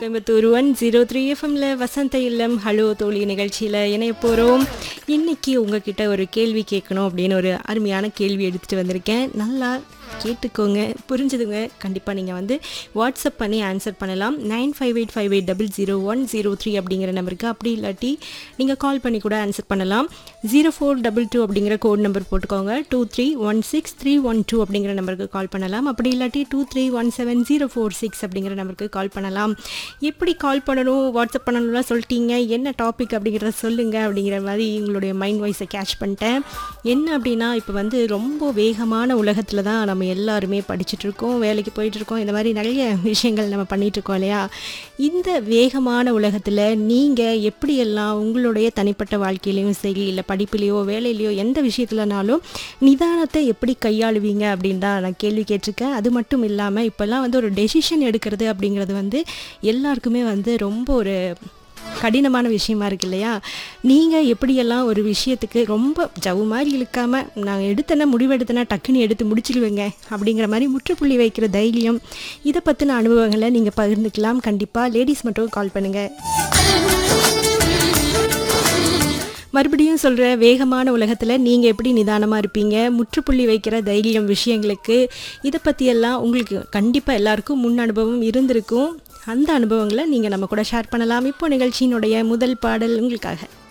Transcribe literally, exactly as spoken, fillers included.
Coimbatore one zero three எஃப்எம்ல வசந்த இல்லம் hello தோழி நிகழ்ச்சியில் இணைய போகிறோம். இன்னைக்கு உங்ககிட்ட ஒரு கேள்வி கேட்கணும் அப்படின்னு ஒரு அருமையான கேள்வி எடுத்துகிட்டு வந்திருக்கேன். நல்லா கேட்டுக்கோங்க, புரிஞ்சுதுங்க. கண்டிப்பாக நீங்கள் வந்து வாட்ஸ்அப் பண்ணி ஆன்சர் பண்ணலாம். Nine five eight five eight double zero one zero three அப்படிங்கிற நம்பருக்கு. அப்படி இல்லாட்டி நீங்கள் கால் பண்ணி கூட ஆன்சர் பண்ணலாம். ஜீரோ ஃபோர் டபுள் டூ அப்படிங்கிற கோட் நம்பர் போட்டுக்கோங்க. Two three one six three one two அப்படிங்கிற நம்பருக்கு கால் பண்ணலாம். அப்படி இல்லாட்டி two three one seven zero four six அப்படிங்கிற நம்பருக்கு கால் பண்ணலாம். எப்படி கால் பண்ணணும், வாட்ஸ்அப் பண்ணணும்லாம் சொல்லிட்டீங்க, என்ன டாபிக் அப்படிங்கிறத சொல்லுங்கள் அப்படிங்கிற மாதிரி உங்களுடைய மைண்ட் வாய்ஸை கேட்ச் பண்ணிட்டேன். என்ன அப்படின்னா, இப்போ வந்து ரொம்ப வேகமான உலகத்தில் தான் நம்ம எல்லாருமே படிச்சுட்ருக்கோம், வேலைக்கு போயிட்டுருக்கோம், இந்த மாதிரி நிறைய விஷயங்கள் நம்ம பண்ணிகிட்ருக்கோம் இல்லையா? இந்த வேகமான உலகத்தில் நீங்கள் எப்படியெல்லாம் உங்களுடைய தனிப்பட்ட வாழ்க்கையிலையும் சரி, இல்லை படிப்புலேயோ வேலையிலையோ எந்த விஷயத்துலனாலும் நிதானத்தை எப்படி கையாளுவீங்க அப்படின்னு தான் நான் கேள்வி கேட்டிருக்கேன். அது மட்டும் இல்லாமல் இப்போல்லாம் வந்து ஒரு டெசிஷன் எடுக்கிறது அப்படிங்கிறது வந்து எல்லாருக்குமே வந்து ரொம்ப ஒரு கடினமான விஷயமா இருக்கு இல்லையா? நீங்கள் எப்படியெல்லாம் ஒரு விஷயத்துக்கு ரொம்ப ஜவு மாதிரி இழுக்காமல் நான் எடுத்தேன்னா முடிவெடுத்தேன்னா டக்குன்னு எடுத்து முடிச்சிடுவேங்க அப்படிங்கிற மாதிரி முற்றுப்புள்ளி வைக்கிற தைரியம், இதை பற்றின அனுபவங்களை நீங்கள் பகிர்ந்துக்கலாம். கண்டிப்பாக லேடிஸ் மட்டும் கால் பண்ணுங்கள். மறுபடியும் சொல்கிற, வேகமான உலகத்தில் நீங்கள் எப்படி நிதானமாக இருப்பீங்க, முற்றுப்புள்ளி வைக்கிற தைரியம் விஷயங்களுக்கு, இதை பற்றியெல்லாம் உங்களுக்கு கண்டிப்பாக எல்லாருக்கும் முன் அனுபவம் இருந்திருக்கும். அந்த அனுபவங்களை நீங்கள் நம்ம கூட ஷேர் பண்ணலாம். இப்போ நிகழ்ச்சியினுடைய முதல் பாடல் உங்களுக்காக.